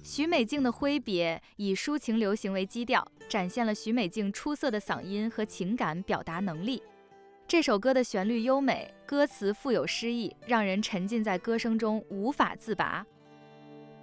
许美静的挥别以抒情流行为基调，展现了许美静出色的嗓音和情感表达能力。这首歌的旋律优美，歌词富有诗意，让人沉浸在歌声中无法自拔。